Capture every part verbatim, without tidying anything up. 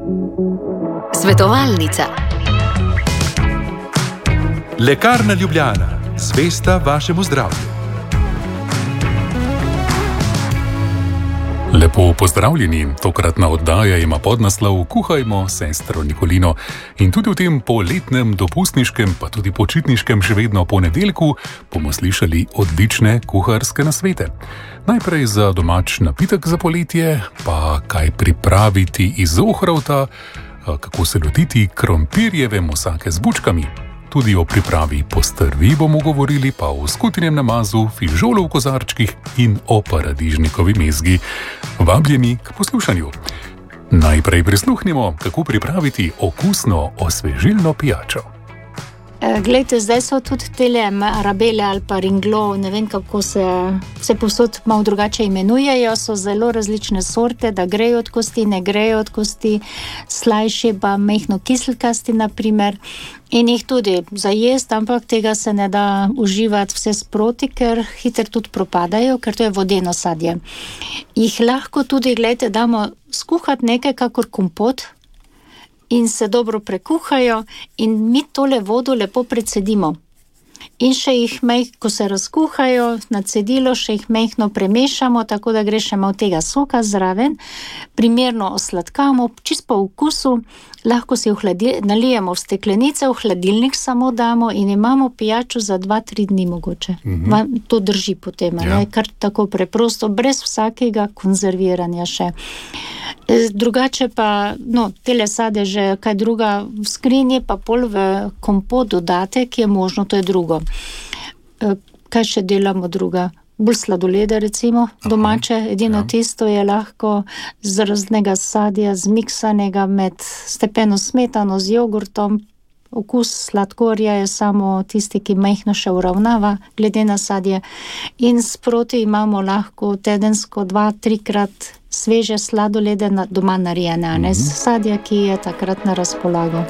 Svetovalnica. Lekarna Ljubljana, zvesta vašemu zdravju. Lepo pozdravljeni, tokratna oddaja ima podnaslov Kuhajmo sestro Nikolino in tudi v tem poletnem, dopustniškem, pa tudi počitniškem še vedno ponedeljku bomo slišali odlične kuharske nasvete. Najprej za domač napitek za poletje, pa kaj pripraviti iz ohrovta, kako se lotiti krompirjeve musake z bučkami. Tudi o pripravi postrvi bomo govorili, pa o skutinjem namazu, fižolu v kozarčkih in o paradižnikovi mezgi. Vabljeni k poslušanju. Najprej prisluhnimo, kako pripraviti okusno osvežilno pijačo. Glejte, zdaj so tudi tele arabele ali pa ringlo, ne vem kako se vse povsod malo drugače imenujejo, so zelo različne sorte, da grejo od kosti, ne grejo od kosti, slajši pa mehno kiselkasti naprimer in jih tudi zajest, ampak tega se ne da uživati vse sproti, ker hitro tudi propadajo, ker to je vodeno sadje. Jih lahko tudi, glejte, damo skuhati nekaj kakor kompot, in se dobro prekuhajo in mi tole vodo lepo precedimo. In še jih, ko se razkuhajo na cedilo, še jih mehno premešamo, tako da gre še malo tega soka zraven, primerno osladkamo, čisto po okusu, lahko si hladil, nalijemo v steklenice, v hladilnik samo damo in imamo pijačo za dva, tri dni mogoče. Mm-hmm. To drži potem, ja. Ne? Kar tako preprosto, brez vsakega konzerviranja še. Drugače pa, no, tele sadeže, kaj druga v skrinji, pa pol v kompot dodate, ki je možno, to je drugo. Kaj še delamo druga? Bolj sladolede recimo, domače, edino ja. Tisto je lahko z raznega sadja, zmiksanega med stepeno smetano z jogurtom. Okus sladkorja je samo tisti, ki mehno še uravnava, glede na sadje. In sproti imamo lahko tedensko dva, trikrat sveže sladolede na, doma narejene, ne, mm-hmm. sadja, ki je takrat na razpolago.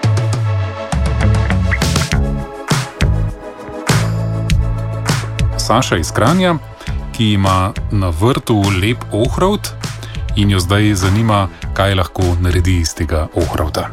Saša iz Kranja, ki ima na vrtu lep ohrovt in jo zdaj zanima, kaj lahko naredi iz tega ohrovta.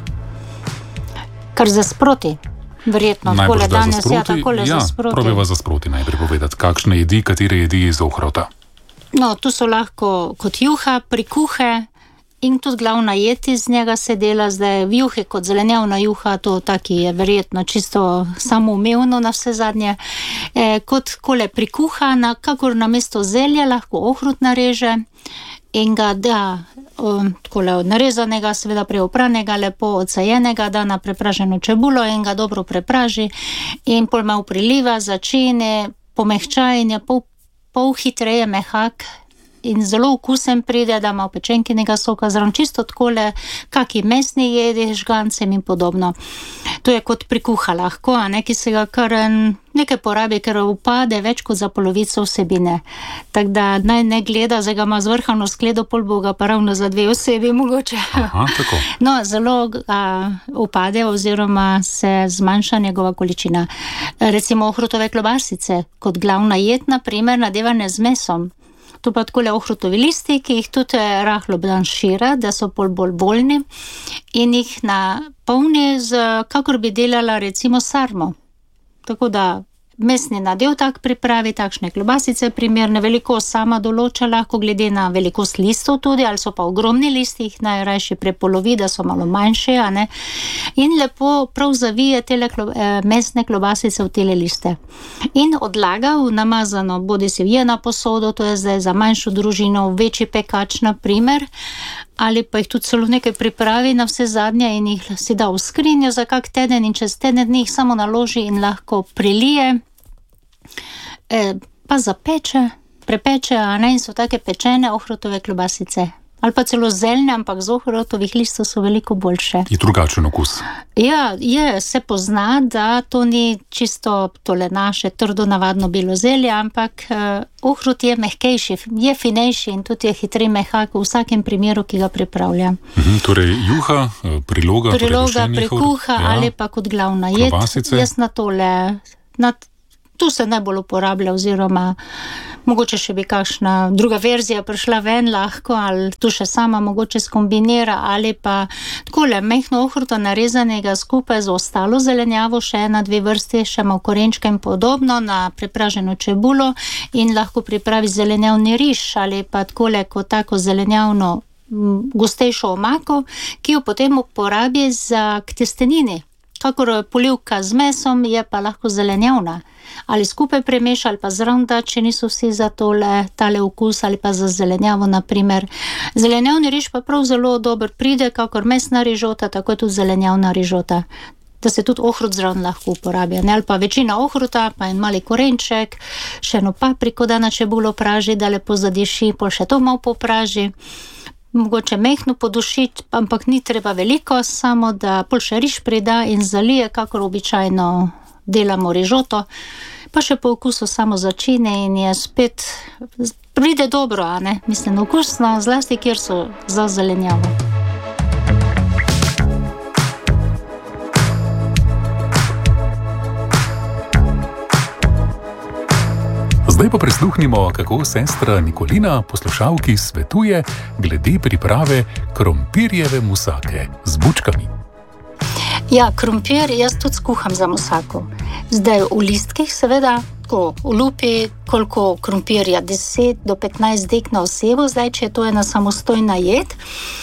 Kar za sproti, verjetno. Najbolj da za sproti, ja, ja probeva za sproti najprej povedati, kakšne jedi, katere jedi iz ohrovta. No, tu so lahko kot juha, prikuhe in tudi glavna jed iz njega se dela zdaj v juhe kot zelenjavna juha, to taki je verjetno čisto samoumevno na vse zadnje. E, kot kole prikuha, na, kakor na mesto zelja lahko ohrovt nareže in ga da takole narezanega, seveda preopranega, lepo odsajenega, da na prepraženo čebulo in ga dobro prepraži in pol malo priliva, začine, pomehčajenja, pol pol hitreje mehak in zelo okusen pride, da ima pečenkinega soka zraven, čisto takole, kaki mesni jedi, žgancem in podobno. To je kot prikuha lahko, a ne, ki se ga kar nekaj porabi, ker upade več kot za polovico vsebine. Tako da naj ne gleda, zdaj ga ima zvrhano skledo, pol bo ga pa ravno za dve osebi mogoče. Aha, tako. No, zelo a, upade oziroma se zmanjša njegova količina. Recimo ohrutove klobasice, kot glavna jed, na primer, nadevane z mesom. To pa takole ohrutovi listi, ki jih tudi rahlo blanšira, da so pol bolj voljni in jih napolni z, kakor bi delala recimo sarmo. Tako da mesni nadev tak pripravi, takšne klobasice primerne, velikost sama določa lahko glede na velikost listov tudi, ali so pa ogromni listi, jih najrajši prepolovi, da so malo manjše, a ne? In lepo prav zavije tele klo, eh, mesne klobasice v tele liste. In odlaga v namazano, bodi si vjena posodo, to je zdaj za manjšo družino, večji pekač na primer, ali pa jih tudi celo nekaj pripravi na vse zadnje in jih si da v skrinjo za kak teden in čez teden dni jih samo naloži in lahko prilije, e, pa zapeče, prepeče, a ne, in so take pečene ohrutove klobasice. Ali pa celo zeljne, ampak z ohrutovih listov so veliko boljše. Je drugačen okus. Ja, je, se pozna, da to ni čisto tole naše trdo navadno belo zelje, ampak uh, ohrut je mehkejši, je finejši in tudi je hitrej mehak v vsakem primeru, ki ga pripravlja. Mhm, torej juha, priloga, priloga prekuha, ja, ali pa kot glavna jed. Klobasice. Jaz na tole, na Tu se najbolj uporablja oziroma mogoče še bi kakšna druga verzija prišla ven lahko, ali tu še sama mogoče skombinira, ali pa takole mehno ohruta narezanega skupaj z ostalo zelenjavo, še ena, dve vrsti, še malo korenčka in podobno, na prepraženo čebulo in lahko pripravi zelenjavni riž ali pa takole kot tako zelenjavno gostejšo omako, ki jo potem uporabi za k testenini. Kakor polivka z mesom je pa lahko zelenjavna. Ali skupaj premeša, ali pa zraven da, če niso vsi za tole, tale okus, ali pa za zelenjavo, naprimer. Zelenjavni riž pa prav zelo dober pride, kakor mesna rižota, tako je tudi zelenjavna rižota. Da se tudi ohrut zraven lahko uporablja. Ne? Ali pa večina ohruta, pa en mali korenček, še eno papriko da na čebulo praži, da lepo zadiši, pol še to malo popraži. Mogoče mehno podušiti, ampak ni treba veliko, samo da pol še riž prida in zalije, kakor običajno delamo rižoto, pa še po okusu samo začine in je spet, pride dobro, a ne? Mislim, okusno, zlasti kjer so za zelenjavo. Zdaj pa prisluhnimo, kako sestra Nikolina poslušalki svetuje glede priprave krompirjeve musake z bučkami. Ja, krompir jaz tudi skuham za musako. Zdaj v listkih seveda, tako v lupi, koliko krompirja, deset do petnajst dek na osebo, zdaj če to je ena samostojna jed.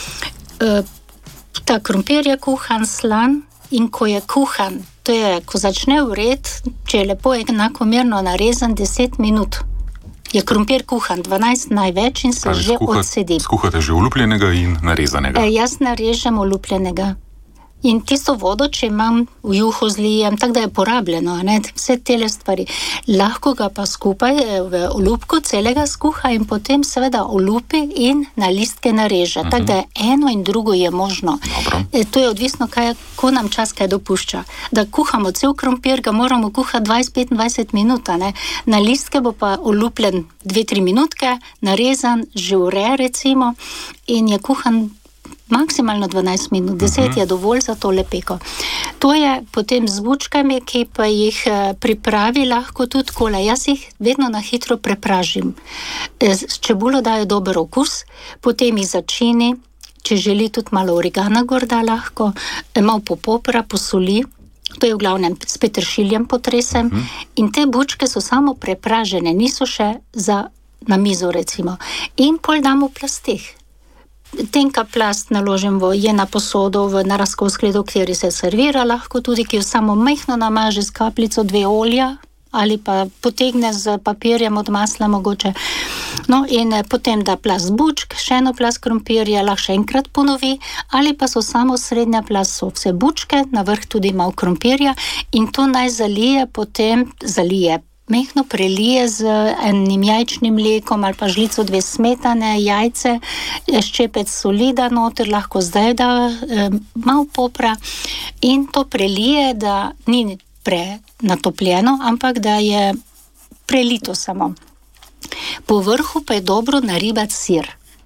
E, ta krompir je kuhan, slan in ko je kuhan, to je, ko začne vreti, če je lepo enakomerno narezan, deset minut. Je krompir kuhan, dvanajst največ in se Pravi, že skuha, odsedi. Skuhate že olupljenega in narezanega? E, jaz narežem olupljenega. In tisto vodo, če imam v juhu zlijem, tako da je porabljeno, ne? Vse tele stvari. Lahko ga pa skupaj v olupku celega skuha in potem seveda olupi in na listke nareže. Uh-huh. Tako da eno in drugo je možno. E, to je odvisno, kaj, ko nam čas kaj dopušča. Da kuhamo cel krompir, ga moramo kuhati dvajset do petindvajset minut, ne? Na listke bo pa olupljen dve do tri minutke, narezan, žure recimo, in je kuhan maksimalno dvanajst minut, deset je dovolj za tole peko. To je potem z bučkami, ki pa jih pripravi lahko tudi kole. Jaz jih vedno na hitro prepražim. S čebulo daje dober okus, potem jih začini, če želi tudi malo origana gorda lahko, malo popopra, posoli, to je v glavnem s peteršiljem potresem, uh-huh. In te bučke so samo prepražene, niso še za na mizo recimo. In pol dam v plasteh. Tenka plast naložim v jena posodo, v narazkov skledo, kjer se servira lahko tudi, ki jo samo mehno namaže z kapljico dve olja ali pa potegne z papirjem od masla mogoče. No in potem da plast bučk, še eno plast krompirja, lahko še enkrat ponovi, ali pa so samo srednja plast, so vse bučke, na vrh tudi malo krompirja in to naj zalije potem, zalije mehno prelije z enim jajčnim mlekom ali pa žlico dve smetane, jajce, ščepec soli da noter, lahko zdaj da e, malo popra in to prelije, da ni prenatopljeno, ampak da je prelito samo. Po vrhu pa je dobro naribati sir.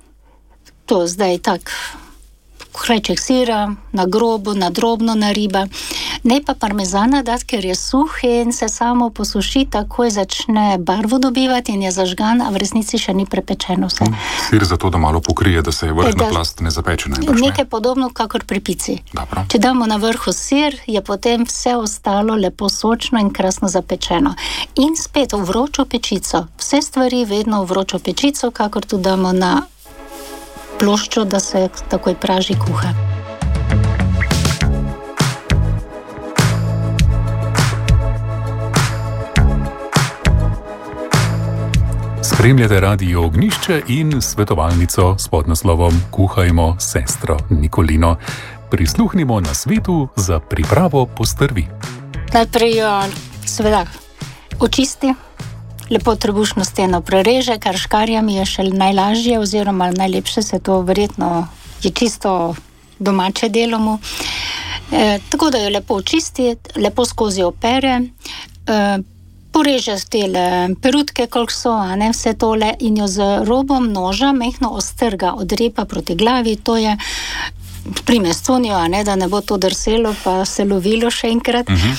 To zdaj tak krajček sira, na grobo, na drobno nariba. Ne pa parmezana dati, ker je suh in se samo posuši, takoj začne barvo dobivati in je zažgan, a v resnici še ni prepečeno vse. Sir zato, da malo pokrije, da se je vrhna plast ne zapeče. Ne, nekaj podobno, kakor pri pici. Dobro. Če damo na vrhu sir, je potem vse ostalo lepo sočno in krasno zapečeno. In spet v vročo pečico. Vse stvari vedno v vročo pečico, kakor tudi damo na ploščo, da se takoj praži, kuha. Spremljate Radio Ognjišče in svetovalnico s podnaslovom Kuhajmo sestro Nikolino. Prisluhnimo na svetu za pripravo postrvi. Najprej seveda očisti, lepo trebušno steno prereže, kar škarjami je še najlažje oziroma najlepše, se to verjetno je čisto domače delo mu. E, tako da jo lepo očisti, lepo skozi opere, e, poreže tele perutke, koliko so, a ne, vse tole in jo z robom noža mehno ostrga od repa proti glavi, to je pri mestonijo, a ne, da ne bo to drselo pa se lovilo še enkrat. Uh-huh.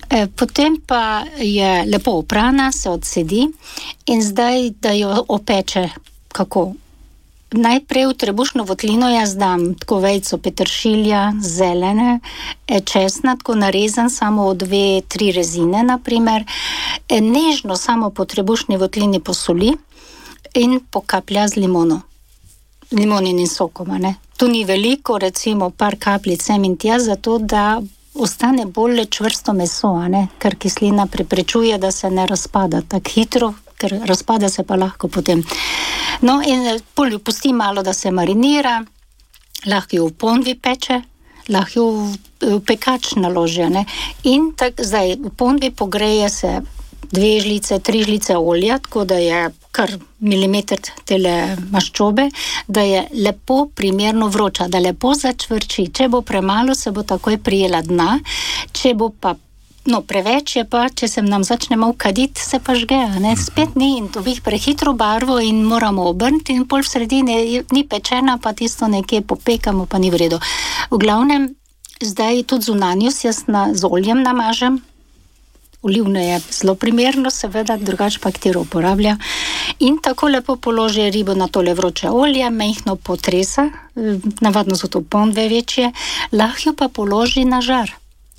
Potem pa je lepo oprana, se odsedi in zdaj, da jo opeče. Kako? Najprej v trebušno votlino jaz dam tako vejco peteršilja, zelene, česna, tako narezan, samo od dve, tri rezine, naprimer. Nežno samo po trebušni votlini posoli in pokaplja z limono. Limoninim sokom, ne? Tu ni veliko, recimo par kapljic sem in tja, zato da ostane bolj čvrsto meso, ne? Ker kislina preprečuje, da se ne razpada tako hitro, ker razpada se pa lahko potem. No in pol jo pusti malo, da se marinira, lahko jo v ponvi peče, lahko jo v, v pekač naloži, ne? In tak zdaj v ponvi pogreje se dve žlice, tri žlice olja, tako da je kar milimeter tele maščobe, da je lepo primerno vroča, da lepo začvrči. Če bo premalo, se bo takoj prijela dna, če bo pa no, preveč je pa, če se nam začne malo kaditi, se pa žge, ne, spet ni in dobih prehitro barvo in moramo obrniti in pol v sredini ni pečena, pa tisto nekje popekamo, pa ni v redu. V glavnem, zdaj tudi zunanjost jaz na, z oljem namažem, olivno je zelo primerno, seveda, drugače pa katero uporablja. In tako lepo položi ribo na tole vroče olje, mehno potresa, navadno so to ponve večje, lahko pa položi na žar.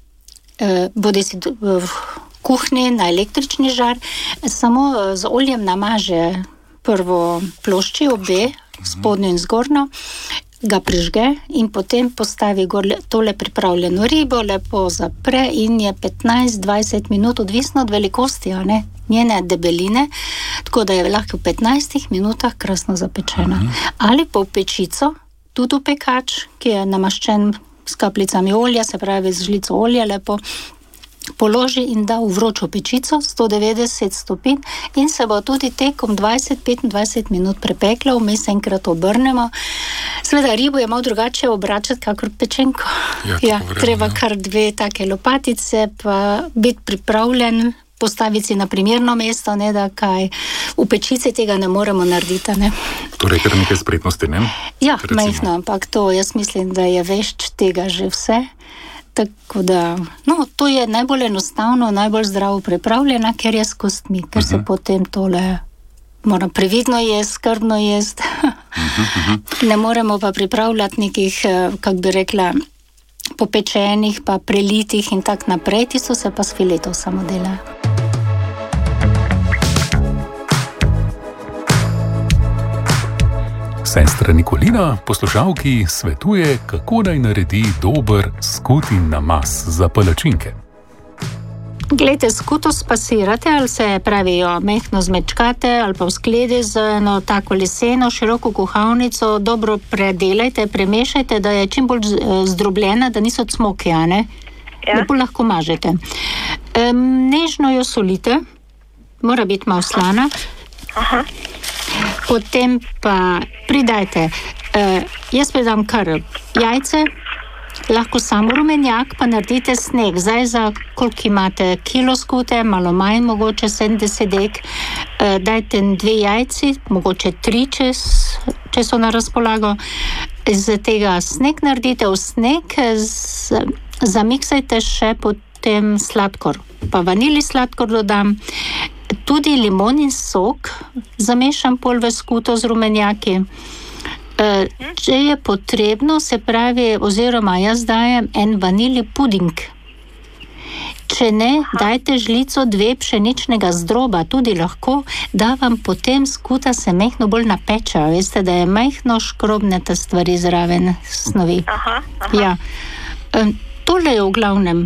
Bodi si v kuhinji na električni žar, samo z oljem namaže prvo plošči, obe, spodnjo in zgornjo, ga prižge in potem postavi gor tole pripravljeno ribo, lepo zapre in je petnajst do dvajset minut, odvisno od velikosti, a ne, njene debeline, tako da je lahko v petnajstih minutah krasno zapečena. Ali pa v pečico, tudi v pekač, ki je namaščen s kapljicami olja, se pravi z žlico olja, lepo položi in da v vročo pečico, sto devetdeset stopinj in se bo tudi tekom dvajset do petindvajset minut prepekla, vmes enkrat obrnemo. Seveda ribo je malo drugače obračati, kakor pečenko. Ja, ja, treba kar dve take lopatice, pa biti pripravljen, postaviti si na primerno mesto, ne da kaj. V pečici tega ne moremo narediti, ne. Torej, kar nekaj spretnosti, ne? Ja, majhno, ampak to, jaz mislim, da je vešč tega že vse. Tako da, no, to je najbolj enostavno, najbolj zdravo pripravljena, ker je s kostmi, ker uh-huh. se potem tole mora previdno jesti, skrbno jesti. uh-huh. Ne moremo pa pripravljati nekih, kak bi rekla, popečenih, pa prelitih in tak naprej, tisto se pa s filetov samo dela. Sestra Nikolina poslušalki svetuje, kako naj naredi dober skutin namaz za palačinke. Glejte, skuto spasirate, ali se pravijo, mehno zmečkate, ali pa v skledi z eno tako leseno, široko kuhalnico, dobro predelajte, premešajte, da je čim bolj zdrobljena, da niso cmoke, a ne? Ja. Lepo lahko mažete. Um, nežno jo solite, mora biti malo slana. Aha. Potem pa pridajte, uh, jaz predam kar jajce, lahko samo rumenjak, pa naredite sneg. Zdaj za koliko imate kilo skute, malo manj, mogoče sedemdeset dek, uh, dajte dve jajci, mogoče tri, če, če so na razpolago. Z tega sneg naredite v sneg, z, zamiksajte še potem sladkor, pa vanili sladkor dodam. Tudi limonin sok zamešam pol v skuto z rumenjaki. E, če je potrebno, se pravi, oziroma jaz dajem en vanili puding. Če ne, dajte žlico dve pšeničnega zdroba, tudi lahko, da vam potem skuta se mehno bolj napeča. Veste, da je mehno škrobne te stvari zraven snovi. Aha, aha. Ja. E, tole je v glavnem.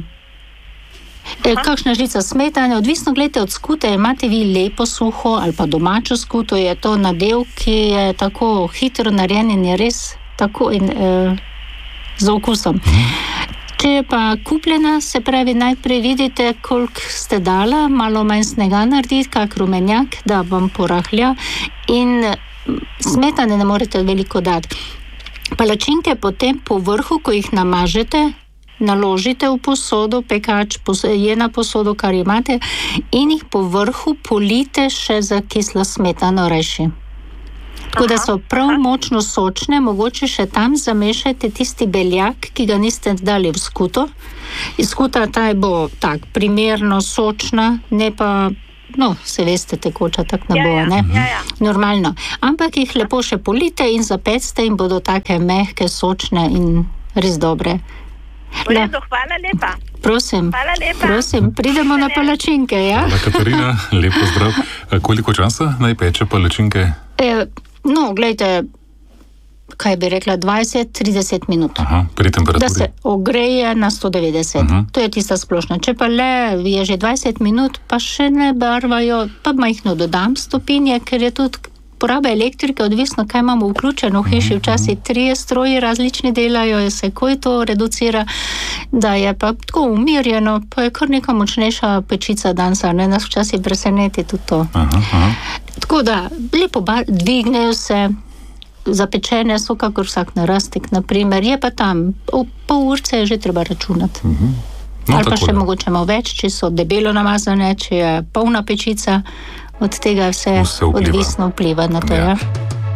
E, kakšna žlica smetane, odvisno gledajte od skute, imate vi lepo suho ali pa domačo skuto, je to nadev, ki je tako hitro narejen in je res tako in e, z okusom. Če je pa kupljena, se pravi, najprej vidite, koliko ste dala, malo manj snega narediti, kak rumenjak, da vam porahlja in smetane ne morete veliko dati. Palačinke potem po vrhu, ko jih namažete, naložite v posodo, pekač je na posodo, kar imate, in jih po vrhu polite še za kislo smetano reši. Tako da so prav močno sočne, mogoče še tam zamešajte tisti beljak, ki ga niste dali v skuto. Iz skuta ta bo tak primerno sočna, ne pa, no, se veste, tekoča tak ne bo, ne? Ja, ja. Normalno. Ampak jih lepo še polite in zapecte in bodo take mehke, sočne in res dobre. V redu, hvala lepa. Prosim, Hvala lepa. prosim, pridemo na palačinke, ja? Hvala, Katarina, lep pozdrav. Koliko časa naj peče palačinke? E, no, gledajte, kaj bi rekla, dvajset do trideset minut. Aha, pri temperaturi? Da se ogreje na sto devetdeset. Uh-huh. To je tista splošna. Če pa le je že dvajset minut, pa še ne barvajo, pa majhno dodam stopinje, ker je tudi poraba elektrike, odvisno, kaj imamo vključeno v hiši, včasih trije stroji različni delajo, se koj to reducira, da je pa tako umirjeno, pa je kar neka močnejša pečica dansa, ne, nas včasih preseneti tudi to. Aha, aha. Tako da, lepo bar, dvignejo se, zapečene so kakor vsak narastek, naprimer, je pa tam, v pol urce je že treba računati. Uh-huh. No, ali pa še da. mogoče malo več, če so debelo namazane, če je polna pečica, od tega vse, vse vpliva. odvisno vpliva na to. Ja. Ja.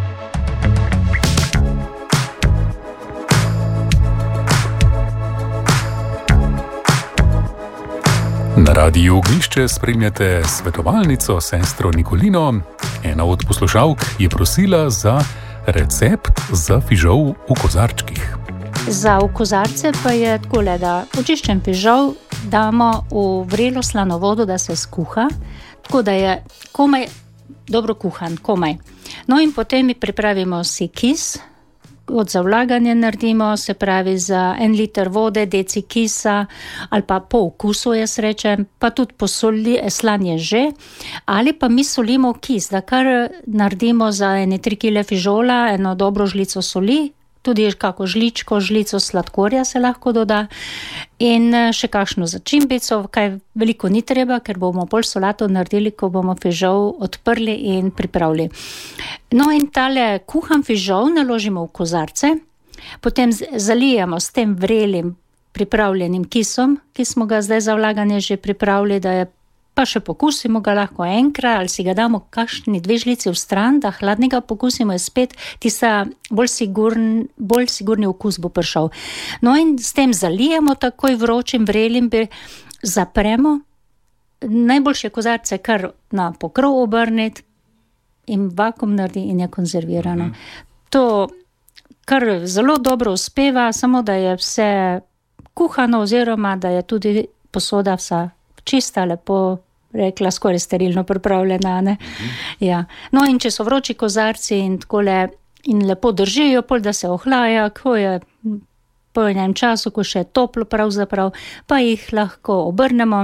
Na Radiu Ognjišče spremljate svetovalnico sestro Nikolino. Ena od poslušalk je prosila za recept za fižol v kozarčkih. Za v kozarce pa je takole, da očiščen fižol damo v vrelo slano vodo, da se skuha, tako da je komaj dobro kuhan, komaj. No in potem mi pripravimo si kis, od zavlaganja naredimo, se pravi za en liter vode, deci kisa ali pa po okusu, jaz rečem, pa tudi posoli, slanje že, ali pa mi solimo kis, da kar naredimo za ene tri kile fižola, eno dobro žlico soli, tudi kako žličko, žlico sladkorja se lahko doda in še kakšno začimbico, kaj veliko ni treba, ker bomo pol solato naredili, ko bomo fižol odprli in pripravili. No in tale kuhan fižol naložimo v kozarce, potem zalijemo s tem vrelim pripravljenim kisom, ki smo ga zdaj za vlaganje že pripravili, da je pa še pokusimo ga lahko enkrat, ali si ga damo kakšni dve žlici v stran, da hladnega pokusimo, je spet tista bolj, sigurn, bolj sigurni okus bo prišel. No in s tem zalijemo takoj vročim vrelim, zapremo, najboljše kozarce kar na pokrov obrniti in vakuum naredi in je konzervirano. Mm-hmm. To kar zelo dobro uspeva, samo da je vse kuhano oziroma da je tudi posoda vsa čista, lepo rekla, skoraj sterilno pripravljena, ne? Mhm. Ja. No in če so vroči kozarci in takole in lepo držijo, pol da se ohlaja, ko je po enem času, ko še je toplo pravzaprav, pa jih lahko obrnemo,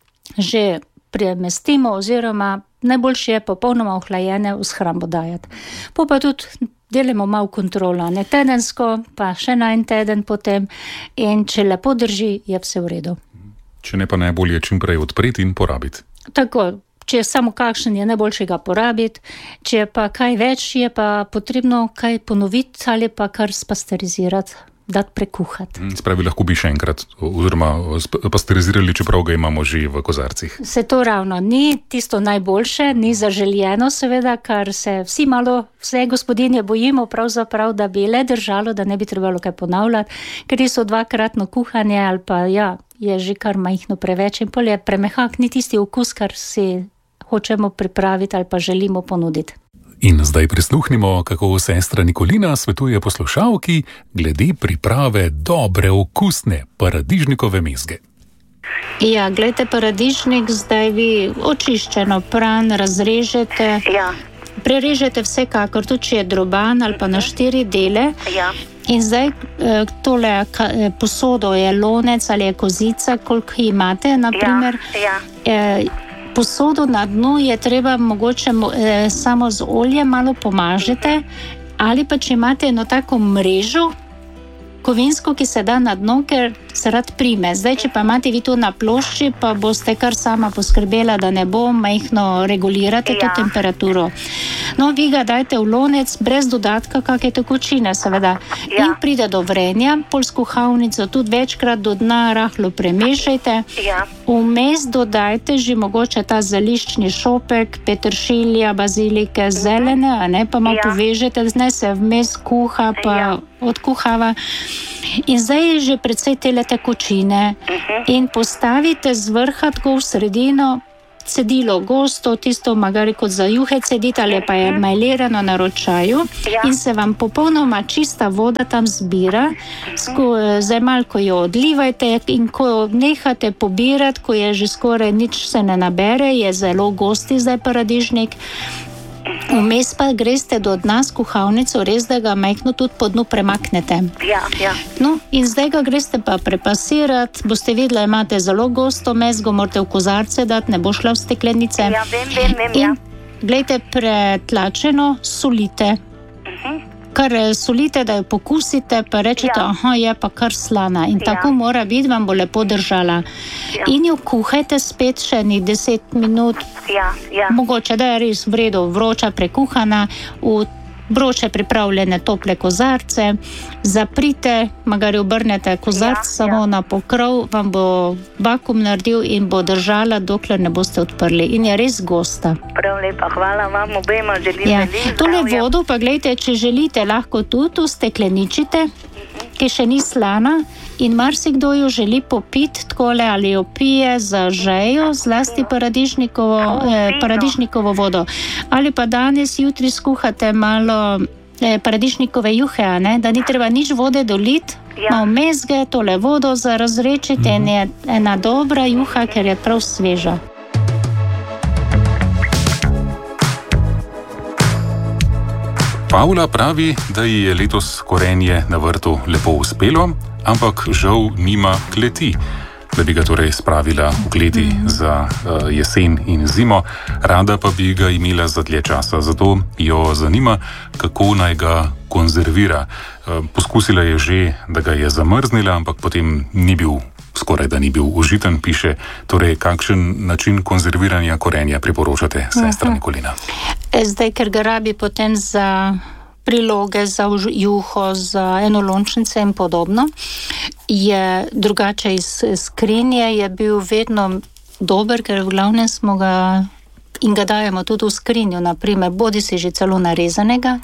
že premestimo oziroma najboljše je popolnoma ohlajene v shrambo dajati. Po pa tudi delamo malo kontrola, ne tedensko, pa še na en teden potem in če lepo drži, je vse v redu. Če ne pa najbolje čim prej odpreti in porabiti. Tako, če je samo kakšen, je najboljšega porabiti, če pa kaj več, je pa potrebno kaj ponoviti ali pa kar spasterizirati, dati prekuhati. Spravi, lahko bi še enkrat, oziroma pasterizirali, čeprav ga imamo že v kozarcih. Se to ravno ni tisto najboljše, ni zaželjeno seveda, kar se vsi malo, vse gospodinje bojimo pravzaprav, da bi le držalo, da ne bi trebalo kaj ponavljati, ker so dvakratno kuhanje ali pa ja, je že kar majhno preveč in pol je premehak, ni tisti okus, kar si hočemo pripraviti ali pa želimo ponuditi. In zdaj prisluhnimo, kako sestra Nikolina svetuje poslušalki glede priprave dobre okusne paradižnikove mezge. Ja, gledajte, paradižnik zdaj vi očiščeno pran razrežete, Ja, prerežete vsekakor, tudi če je droban ali pa na štiri dele. ja, In zdaj eh, tole ka, eh, posodo je lonec ali je kozica, koliko imate, naprimer. ja, Eh, posodo na dnu je treba mogoče eh, samo z oljem malo pomažete, ali pa če imate eno tako mrežo, kovinsko, ki se da na dno, ker se rad prime. Zdaj, če pa imate vi to na plošči, pa boste kar sama poskrbela, da ne bo majhno regulirate ja. to temperaturo. No, vi ga dajte v lonec brez dodatka, kakšne tekočine, seveda. Ja. In pride do vrenja, pol s kuhalnico tudi večkrat do dna rahlo premešajte. Ja. Vmes dodajte že mogoče ta zeliščni šopek, peteršilja, bazilike, zelene, a ne, pa malo ja. povežete, zdaj se vmes kuha, pa ja. odkuhava. In zdaj je že precej tele tekočine uh-huh. in postavite z vrha tako v sredino cedilo gosto, tisto magari kot za juhe cedite, ali pa je majlirano na ročaju ja. in se vam popolnoma čista voda tam zbira. Uh-huh. Zdaj malko jo odlivajte in ko nehate pobirati, ko je že skoraj nič se ne nabere, je zelo gosti zdaj paradižnik. Vmes pa greste do dna s kuhalnico, res da ga majhno tudi po dnu premaknete. Ja, ja. No, in zdaj ga greste pa prepasirati, boste videli, imate zelo gosto mesgo, morate v kozarce dati, ne bo šla v steklenice. Ja, vem, vem, vem, in, ja. glejte, pretlačeno solite. Uh-huh. Kar solite, da jo pokusite, pa rečete, ja. aha, je pa kar slana. In ja. tako mora biti, vam bo lepo držala. Ja. In jo kuhajte spet še ni deset minut. Ja, ja. Mogoče, da je res v redu, vroča, prekuhana, v vroče pripravljene tople kozarce, zaprite, magari obrnete kozarc ja, samo ja. na pokrov, vam bo vakuum naredil in bo držala, dokler ne boste odprli. In je res gosta. Prav lepa, hvala vam obema, želim ja. veliko. Tole vodo pa gledajte, če želite, lahko tudi stekleničite, uh-huh. ki še ni slana. In marsikdo jo želi popiti takole ali jo pije za žejo, zlasti paradižnikovo, eh, paradižnikovo vodo. Ali pa danes, jutri skuhate malo eh, paradižnikove juhe, a ne? Da ni treba nič vode doliti, ja. malo mezge, tole vodo za razrečiti in je ena dobra juha, ker je prav sveža. Pavla pravi, da ji je letos korenje na vrtu lepo uspelo, ampak žal nima kleti, da bi ga torej spravila v kleti mm. za uh, jesen in zimo. Rada pa bi ga imela za dlje časa, zato jo zanima, kako naj ga konzervira. Uh, poskusila je že, da ga je zamrznila, ampak potem ni bil, skoraj da ni bil užiten, piše. Torej, kakšen način konzerviranja korenja priporočate, sestra Nikolina? Zdaj, ker ga rabi potem za priloge, za juho, za enolončnice in podobno, je drugače iz skrinje, je bil vedno dober, ker v glavnem smo ga in ga dajemo tudi v skrinjo, naprimer, bodi si že celo narezanega,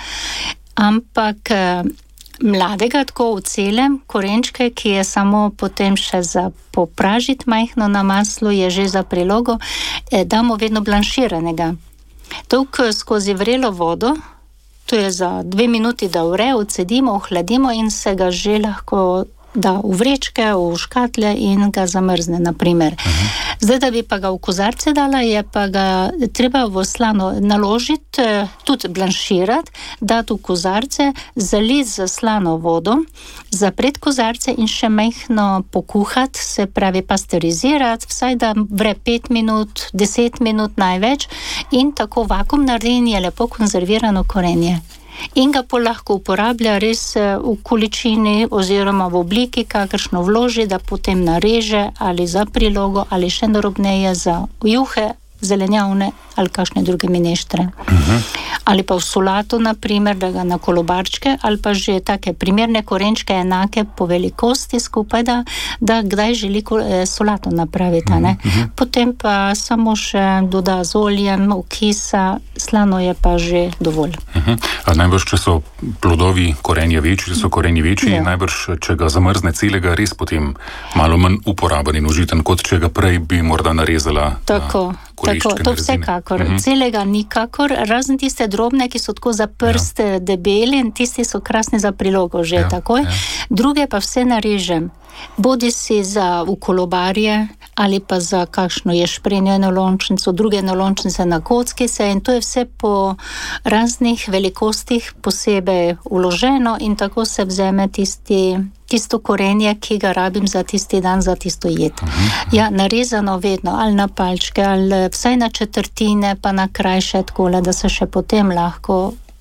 ampak mladega, tako v celem, korenčke, ki je samo potem še za popražiti majhno na maslu, je že za prilogo, damo vedno blanširanega. Tukaj skozi vrelo vodo, to je za dve minuti, da vre, odcedimo, ohladimo in se ga že lahko da v vrečke, v škatle in ga zamrzne, naprimer. Uh-huh. Zdaj, da bi pa ga v kozarce dala, je pa ga treba v slano naložiti, tudi blanširati, dati v kozarce, zaliti za slano vodo, zapreti kozarce in še majhno pokuhati, se pravi pasteurizirati, vsaj da vre pet minut, deset minut največ in tako vakuum naredi in je lepo konzervirano korenje. In ga pa lahko uporablja res v količini oziroma v obliki, kakršno vloži, da potem nareže ali za prilogo ali še narobneje za juhe, zelenjavne ali kakšne druge mineštre. Uh-huh. Ali pa v solato, naprimer, da ga na kolobarčke, ali pa že take primerne korenčke enake po velikosti skupaj, da, da kdaj želi solato napraviti. Ne? Uh-huh. Potem pa samo še doda z oljem, okisa, slano je pa že dovolj. Uh-huh. A najbrž, če so plodovi korenja večji, če so korenji večji, ja. najbrž, če ga zamrzne celega, res potem malo manj uporaben in užiten, kot če ga prej bi morda narezala. Tako, tako, to vsekakor. Uh-huh. Celega nikakor, razen tiste drobne, ki so tako za prst ja. debeli in tisti so krasni za prilogo že ja, takoj. Ja. Druge pa vse narežem. Bodi si za v kolobarje ali pa za kakšno ješprenjo enolončnico, druge enolončnice na kocki se in to je vse po raznih velikostih posebej uloženo in tako se vzeme tisti, tisto korenje, ki ga rabim za tisti dan, za tisto jed. Uh-huh. Ja, narezano vedno, ali na palčke, ali vsaj na četrtine, pa na krajše takole, da se še potem lahko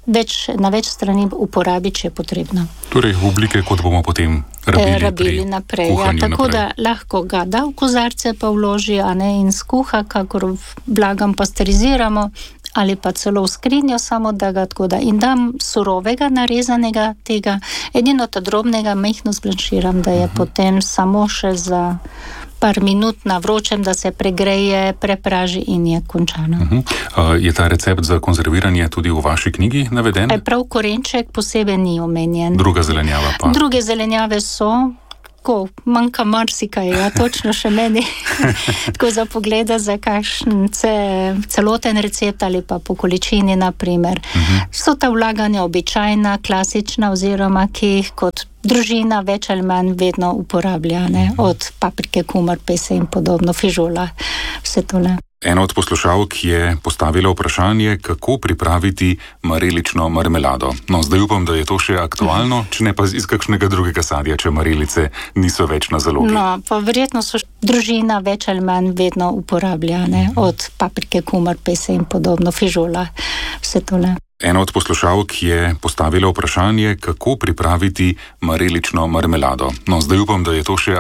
več, na več strani uporabiti, če je potrebno. Torej, oblike, kot bomo potem rabili, rabili naprej. Ja, tako naprej. Da lahko ga da v kozarce, pa vloži, a ne, in skuha, kakor blagam pasteriziramo, ali pa celo v skrinjo, samo da ga tako da. In dam surovega, narezanega tega, edino to drobnega, majhno zblanširam, da je uh-huh. potem samo še za par minut na vročem, da se pregreje, prepraži in je končano. Uh-huh. Uh, je ta recept za konzerviranje tudi v vaši knjigi naveden? E, prav korenček posebej ni omenjen. Druga zelenjava pa? Druge zelenjave so, tako, manjka marsikaj, ja, točno še meni. Tako za pogleda za kakšen ce, celoten recept ali pa po količini, naprimer. Uh-huh. So ta vlaganja običajna, klasična, oziroma ki jih kot družina več ali manj vedno uporablja, ne? Od paprike, kumar, pese in podobno, fižola, vse tole. Ena od poslušalk je postavila vprašanje, kako pripraviti marelično marmelado. No, zdaj upam, da je to še aktualno, če ne pa iz kakšnega drugega sadja, če marelice niso več na zalogi. No, pa verjetno so družina več ali manj vedno uporablja, ne? Od paprike, kumar, pese in podobno, fižola, vse tole. Ena od poslušalk je postavila vprašanje, kako pripraviti marelično marmelado. No, zdaj upam, da je to še